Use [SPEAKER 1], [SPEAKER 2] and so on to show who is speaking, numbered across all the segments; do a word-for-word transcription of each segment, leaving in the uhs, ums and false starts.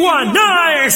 [SPEAKER 1] Chiriguaná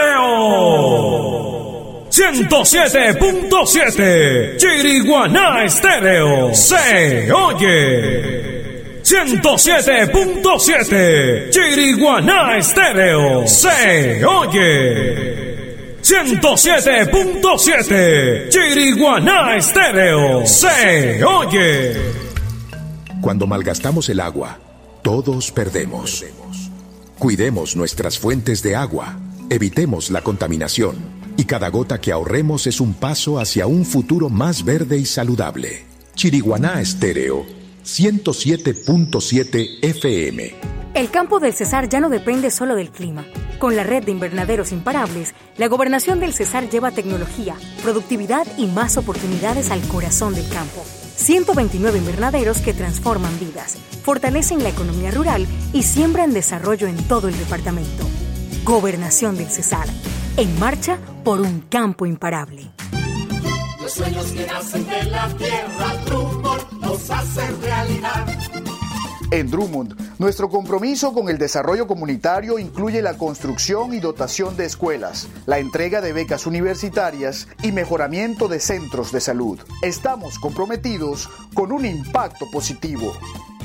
[SPEAKER 1] Estéreo. ciento siete punto siete. Chiriguaná Estéreo. Se oye. ciento siete punto siete. Chiriguaná Estéreo. Se oye. ciento siete punto siete. Chiriguaná Estéreo. Se oye.
[SPEAKER 2] Cuando malgastamos el agua, todos perdemos. Cuidemos nuestras fuentes de agua, evitemos la contaminación, y cada gota que ahorremos es un paso hacia un futuro más verde y saludable. Chiriguaná Estéreo, ciento siete punto siete F M.
[SPEAKER 3] El campo del Cesar ya no depende solo del clima. Con la red de invernaderos imparables, la Gobernación del Cesar lleva tecnología, productividad y más oportunidades al corazón del campo. ciento veintinueve invernaderos que transforman vidas, fortalecen la economía rural y siembran desarrollo en todo el departamento. Gobernación del Cesar, en marcha por un campo imparable.
[SPEAKER 4] Los sueños que nacen de la tierra, Drummond los hace realidad.
[SPEAKER 5] En Drummond, nuestro compromiso con el desarrollo comunitario incluye la construcción y dotación de escuelas, la entrega de becas universitarias y mejoramiento de centros de salud. Estamos comprometidos con un impacto positivo.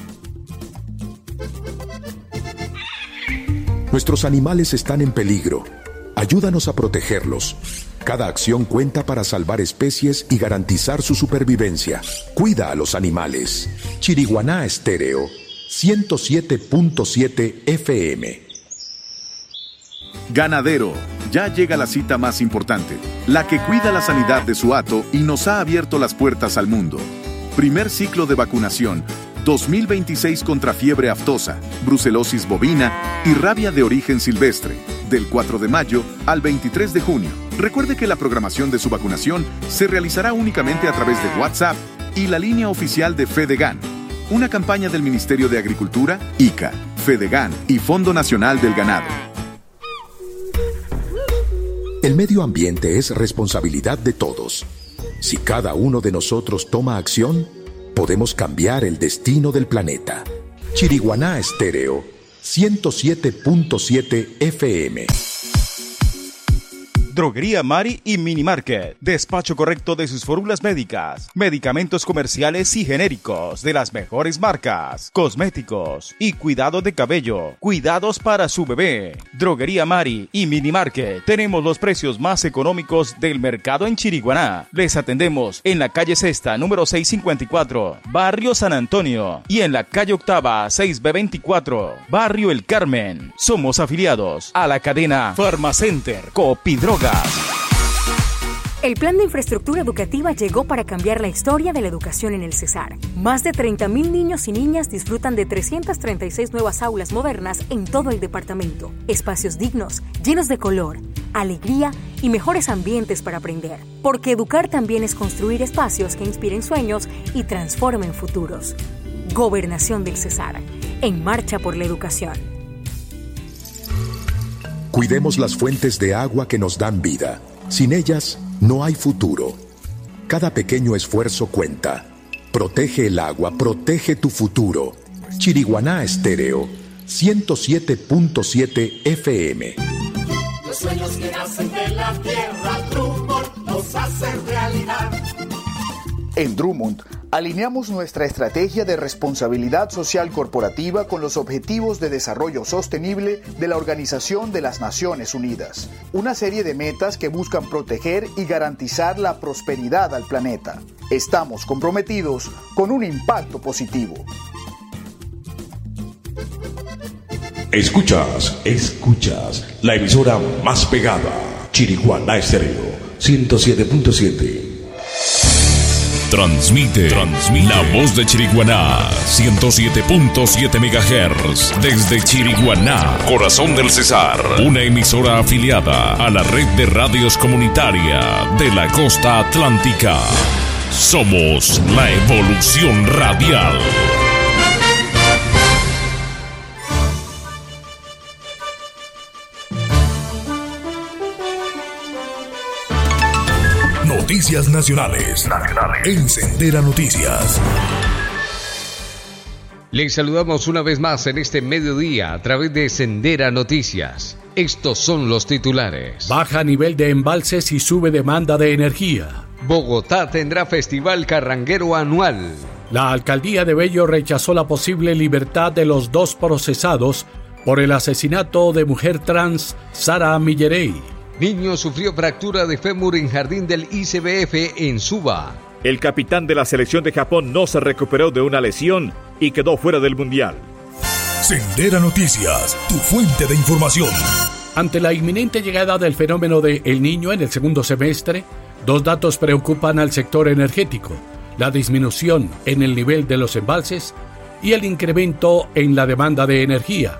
[SPEAKER 2] Nuestros animales están en peligro. Ayúdanos a protegerlos. Cada acción cuenta para salvar especies y garantizar su supervivencia. Cuida a los animales. Chiriguaná Estéreo, ciento siete punto siete F M.
[SPEAKER 6] Ganadero, ya llega la cita más importante, la que cuida la sanidad de su hato y nos ha abierto las puertas al mundo. Primer ciclo de vacunación dos mil veintiséis contra fiebre aftosa, brucelosis bovina y rabia de origen silvestre, del cuatro de mayo al veintitrés de junio. Recuerde que la programación de su vacunación se realizará únicamente a través de WhatsApp y la línea oficial de FEDEGAN. Una campaña del Ministerio de Agricultura, I C A, FEDEGAN y Fondo Nacional del Ganado.
[SPEAKER 2] El medio ambiente es responsabilidad de todos. Si cada uno de nosotros toma acción, podemos cambiar el destino del planeta. Chiriguaná Estéreo, ciento siete punto siete F M.
[SPEAKER 7] Droguería Mari y Mini Market. Despacho correcto de sus fórmulas médicas, medicamentos comerciales y genéricos de las mejores marcas, cosméticos y cuidado de cabello. Cuidados para su bebé. Droguería Mari y Mini Market. Tenemos los precios más económicos del mercado en Chiriguaná. Les atendemos en la calle Sexta, número seiscientos cincuenta y cuatro, Barrio San Antonio, y en la calle Octava, seis B veinticuatro, Barrio El Carmen. Somos afiliados a la cadena Farmacenter Copidrogas.
[SPEAKER 3] El Plan de Infraestructura Educativa llegó para cambiar la historia de la educación en el Cesar. Más de treinta mil niños y niñas disfrutan de trescientas treinta y seis nuevas aulas modernas en todo el departamento. Espacios dignos, llenos de color, alegría y mejores ambientes para aprender. Porque educar también es construir espacios que inspiren sueños y transformen futuros. Gobernación del Cesar, en marcha por la educación.
[SPEAKER 2] Cuidemos las fuentes de agua que nos dan vida. Sin ellas, no hay futuro. Cada pequeño esfuerzo cuenta. Protege el agua, protege tu futuro. Chiriguaná Estéreo, ciento siete punto siete F M.
[SPEAKER 4] Los sueños que nacen de la tierra, Drummond los hacen realidad.
[SPEAKER 5] En Drummond, alineamos nuestra estrategia de responsabilidad social corporativa con los Objetivos de Desarrollo Sostenible de la Organización de las Naciones Unidas, una serie de metas que buscan proteger y garantizar la prosperidad al planeta. Estamos comprometidos con un impacto positivo.
[SPEAKER 8] Escuchas, escuchas, la emisora más pegada, Chiriguaná Estéreo, ciento siete punto siete.
[SPEAKER 9] Transmite, Transmite la voz de Chiriguaná, ciento siete punto siete megahertz, desde Chiriguaná, corazón del Cesar, una emisora afiliada a la red de radios comunitaria de la costa atlántica. Somos la evolución radial.
[SPEAKER 8] Noticias nacionales. nacionales. En Sendera Noticias.
[SPEAKER 10] Les saludamos una vez más en este mediodía a través de Sendera Noticias. Estos son los titulares.
[SPEAKER 11] Baja nivel de embalses y sube demanda de energía.
[SPEAKER 10] Bogotá tendrá Festival Carranguero anual.
[SPEAKER 11] La alcaldía de Bello rechazó la posible libertad de los dos procesados por el asesinato de mujer trans Sara Millerey.
[SPEAKER 10] Niño sufrió fractura de fémur en jardín del I C B F en Suba.
[SPEAKER 12] El capitán de la selección de Japón no se recuperó de una lesión y quedó fuera del Mundial.
[SPEAKER 9] Sendera Noticias, tu fuente de información.
[SPEAKER 11] Ante la inminente llegada del fenómeno de El Niño en el segundo semestre, dos datos preocupan al sector energético: la disminución en el nivel de los embalses y el incremento en la demanda de energía.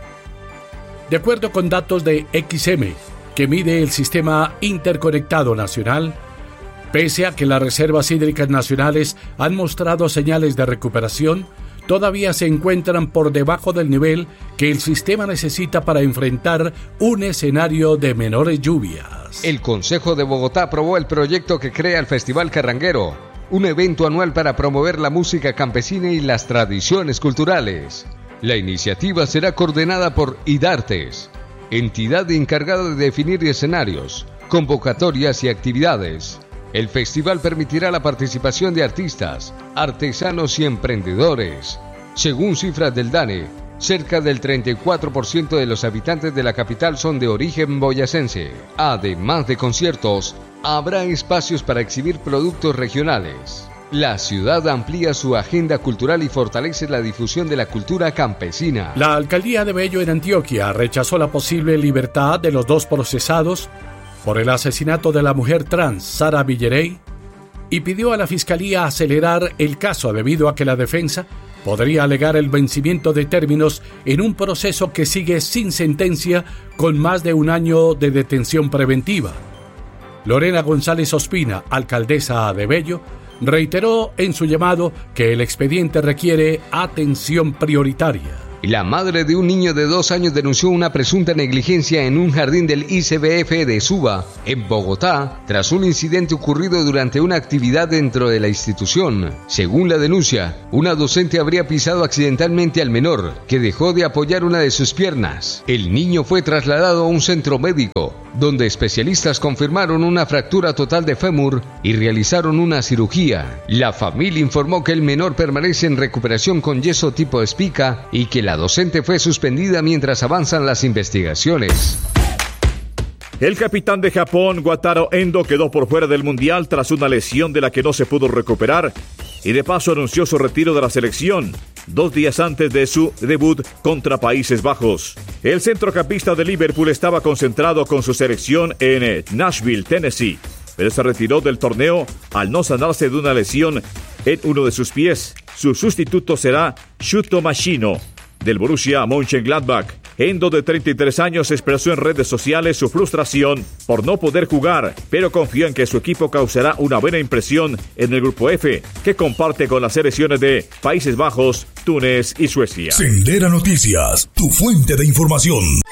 [SPEAKER 11] De acuerdo con datos de X M, que mide el Sistema Interconectado Nacional, pese a que las reservas hídricas nacionales han mostrado señales de recuperación, todavía se encuentran por debajo del nivel que el sistema necesita para enfrentar un escenario de menores lluvias.
[SPEAKER 10] El Consejo de Bogotá aprobó el proyecto que crea el Festival Carranguero, un evento anual para promover la música campesina y las tradiciones culturales. La iniciativa será coordinada por IDARTES, entidad encargada de definir escenarios, convocatorias y actividades. El festival permitirá la participación de artistas, artesanos y emprendedores. Según cifras del DANE, cerca del treinta y cuatro por ciento de los habitantes de la capital son de origen boyacense. Además de conciertos, habrá espacios para exhibir productos regionales. La ciudad amplía su agenda cultural y fortalece la difusión de la cultura campesina.
[SPEAKER 11] La alcaldía de Bello en Antioquia rechazó la posible libertad de los dos procesados por el asesinato de la mujer trans Sara Millerey y pidió a la fiscalía acelerar el caso debido a que la defensa podría alegar el vencimiento de términos en un proceso que sigue sin sentencia con más de un año de detención preventiva. Lorena González Ospina, alcaldesa de Bello, reiteró en su llamado que el expediente requiere atención prioritaria.
[SPEAKER 10] La madre de un niño de dos años denunció una presunta negligencia en un jardín del I C B F de Suba, en Bogotá, tras un incidente ocurrido durante una actividad dentro de la institución. Según la denuncia, una docente habría pisado accidentalmente al menor, que dejó de apoyar una de sus piernas. El niño fue trasladado a un centro médico, donde especialistas confirmaron una fractura total de fémur y realizaron una cirugía. La familia informó que el menor permanece en recuperación con yeso tipo espica y que la docente fue suspendida mientras avanzan las investigaciones.
[SPEAKER 12] El capitán de Japón, Wataru Endo, quedó por fuera del Mundial tras una lesión de la que no se pudo recuperar y de paso anunció su retiro de la selección, dos días antes de su debut contra Países Bajos. El centrocampista de Liverpool estaba concentrado con su selección en Nashville, Tennessee, pero se retiró del torneo al no sanarse de una lesión en uno de sus pies. Su sustituto será Shuto Mashino, del Borussia Mönchengladbach. Endo, de treinta y tres años, expresó en redes sociales su frustración por no poder jugar, pero confía en que su equipo causará una buena impresión en el Grupo F, que comparte con las selecciones de Países Bajos, Túnez y Suecia.
[SPEAKER 9] Sendera Noticias, tu fuente de información.